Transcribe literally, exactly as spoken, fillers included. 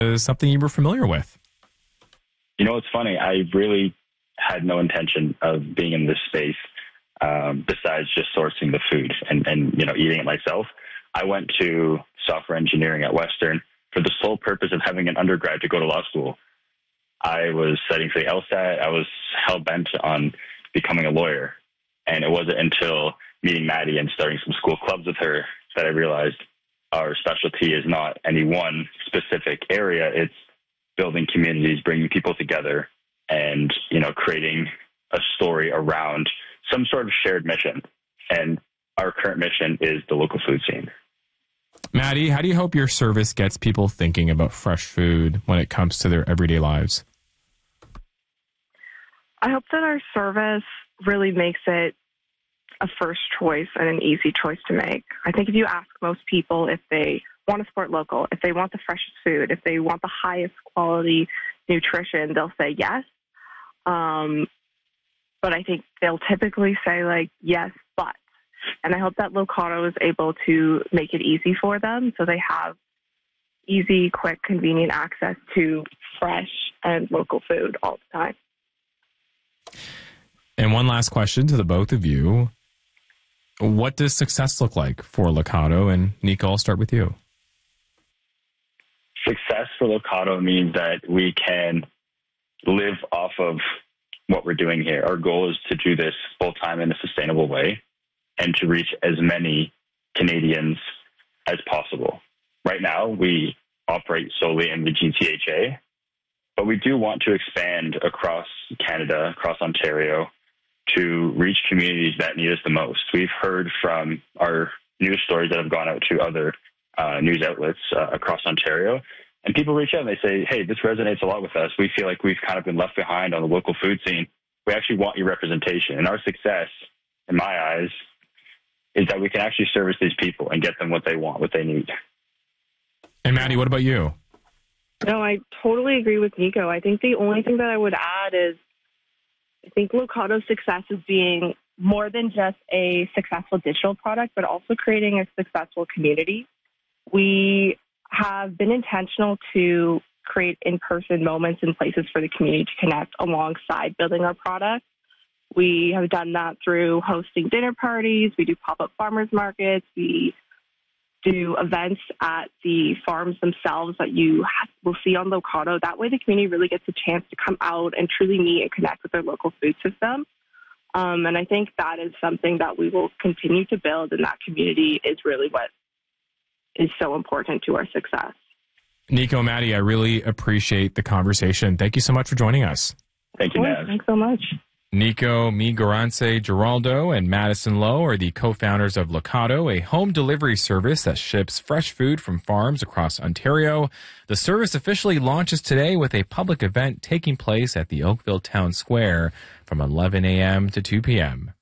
is something you were familiar with. You know, it's funny. I really had no intention of being in this space um, besides just sourcing the food and, and, you know, eating it myself. I went to software engineering at Western for the sole purpose of having an undergrad to go to law school. I was studying for the LSAT. I was hell-bent on becoming a lawyer. And it wasn't until meeting Maddie and starting some school clubs with her that I realized our specialty is not any one specific area. It's building communities, bringing people together, and, you know, creating a story around some sort of shared mission. And our current mission is the local food scene. Maddie, how do you hope your service gets people thinking about fresh food when it comes to their everyday lives? I hope that our service really makes it a first choice and an easy choice to make. I think if you ask most people if they want to support local, if they want the freshest food, if they want the highest quality nutrition, they'll say yes. Um, but I think they'll typically say, like, yes, but. And I hope that Locado is able to make it easy for them so they have easy, quick, convenient access to fresh and local food all the time. And one last question to the both of you. What does success look like for Locado? And Nico, I'll start with you. Success for Locado means that we can live off of what we're doing here. Our goal is to do this full-time in a sustainable way and to reach as many Canadians as possible. Right now, we operate solely in the G T H A, but we do want to expand across Canada, across Ontario, to reach communities that need us the most. We've heard from our news stories that have gone out to other uh, news outlets uh, across Ontario, and people reach out and they say, hey, this resonates a lot with us. We feel like we've kind of been left behind on the local food scene. We actually want your representation. And our success, in my eyes, is that we can actually service these people and get them what they want, what they need. And Maddie, what about you? No, I totally agree with Nico. I think the only thing that I would add is I think Locado's success is being more than just a successful digital product, but also creating a successful community. We have been intentional to create in-person moments and places for the community to connect alongside building our product. We have done that through hosting dinner parties. We do pop-up farmers markets. We do events at the farms themselves that you will see on Locado. That way the community really gets a chance to come out and truly meet and connect with their local food system. Um, and I think that is something that we will continue to build, and that community is really what is so important to our success. Nico, Maddie, I really appreciate the conversation. Thank you so much for joining us. Thank you, Naz. Thanks so much. Nico Migorance Giraldo and Madison Lowe are the co-founders of Locado, a home delivery service that ships fresh food from farms across Ontario. The service officially launches today with a public event taking place at the Oakville Town Square from eleven a.m. to two p.m.